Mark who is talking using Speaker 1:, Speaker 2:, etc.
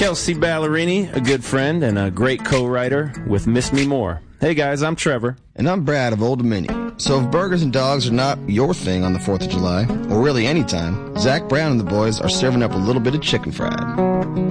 Speaker 1: Kelsey Ballerini, a good friend and a great co-writer with Miss Me More. Hey guys, I'm Trevor.
Speaker 2: And I'm Brad of Old Dominion. So if burgers and dogs are not your thing on the 4th of July, or really any time, Zach Brown and the boys are serving up a little bit of chicken fried.